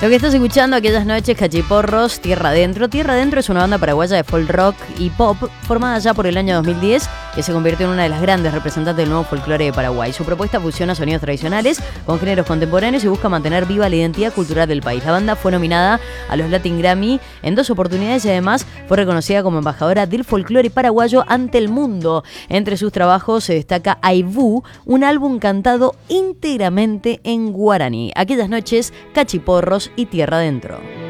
Lo que estás escuchando aquellas noches, Cachiporros, Tierra Adentro. Tierra Adentro es una banda paraguaya de folk rock y pop formada ya por el año 2010 que se convirtió en una de las grandes representantes del nuevo folclore de Paraguay. Su propuesta fusiona sonidos tradicionales con géneros contemporáneos y busca mantener viva la identidad cultural del país. La banda fue nominada a los Latin Grammy en 2 oportunidades y además fue reconocida como embajadora del folclore paraguayo ante el mundo. Entre sus trabajos se destaca Aibú, un álbum cantado íntegramente en guaraní. Aquellas noches, Cachiporros y Tierra Adentro.